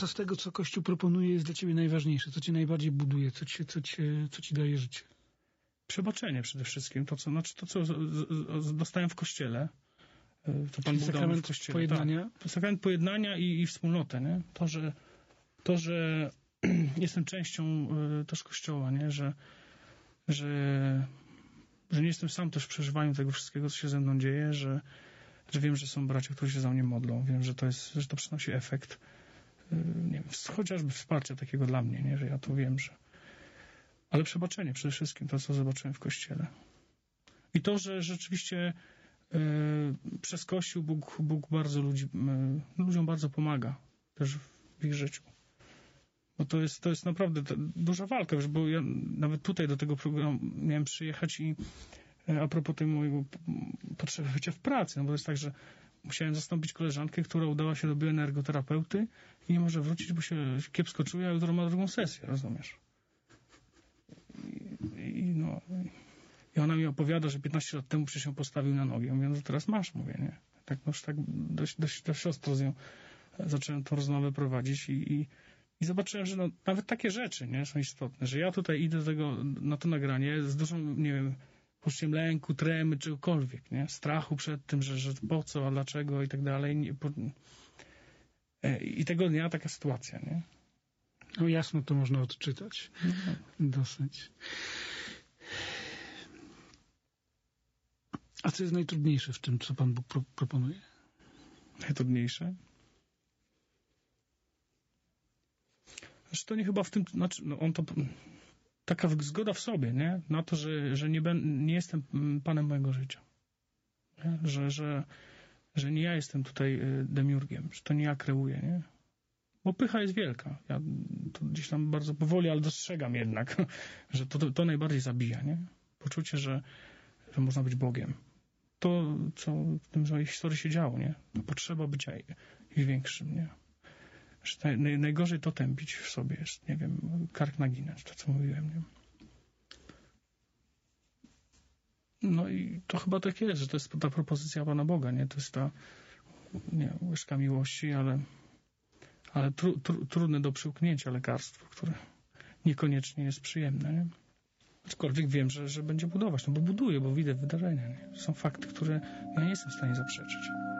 co z tego, co Kościół proponuje, jest dla ciebie najważniejsze? Co cię najbardziej buduje? Co ci daje życie? Przebaczenie przede wszystkim. To, co dostałem w Kościele. To Pan Bóg dał mi w Kościele. Pojednania? Tak. Sakrament pojednania i wspólnotę, nie? To, że jestem częścią też Kościoła, nie? Że nie jestem sam też w przeżywaniu tego wszystkiego, co się ze mną dzieje, że wiem, że są bracia, którzy się za mnie modlą. Wiem, że to przynosi efekt. Nie wiem, chociażby wsparcia takiego dla mnie, nie? Że ja to wiem, ale przebaczenie przede wszystkim, to, co zobaczyłem w Kościele. I to, że rzeczywiście przez Kościół Bóg bardzo ludziom bardzo pomaga też w ich życiu. Bo to jest naprawdę duża walka, bo ja nawet tutaj do tego programu miałem przyjechać i a propos tej mojego potrzeby bycia w pracy, no bo jest tak, że musiałem zastąpić koleżankę, która udała się do bioenergoterapeuty i nie może wrócić, bo się kiepsko czuje, a jutro ma drugą sesję, rozumiesz? I ona mi opowiada, że 15 lat temu przecież ją postawił na nogi. Ja mówię, no teraz masz, mówię, nie? Tak, no już tak dość ostro z nią zacząłem tą rozmowę prowadzić i zobaczyłem, że nawet takie rzeczy, nie, są istotne, że ja tutaj idę na to nagranie z dużą, nie wiem, poczuciem lęku, tremy, czegokolwiek, nie? Strachu przed tym, że po co, a dlaczego i tak dalej. I tego dnia taka sytuacja, nie? No jasno to można odczytać. Dosyć. A co jest najtrudniejsze w tym, co Pan Bóg proponuje? Najtrudniejsze? Znaczy to nie chyba w tym, taka zgoda w sobie, nie? Na to, że nie jestem panem mojego życia. Nie? Że nie ja jestem tutaj demiurgiem, że to nie ja kreuję, nie? Bo pycha jest wielka. Ja to gdzieś tam bardzo powoli, ale dostrzegam jednak, że to najbardziej zabija, nie? Poczucie, że można być Bogiem. To, co w tym mojej historii się działo, nie? To potrzeba bycia ich większym, nie? Że najgorzej to tępić w sobie jest, nie wiem, kark naginać, to co mówiłem, nie? No i to chyba tak jest, że to jest ta propozycja Pana Boga, nie? To jest ta, nie, łyżka miłości, ale trudne do przyłknięcia lekarstwo, które niekoniecznie jest przyjemne, nie? Aczkolwiek wiem, że będzie budować, no bo buduje, bo widzę wydarzenia, nie? Są fakty, które ja nie jestem w stanie zaprzeczyć.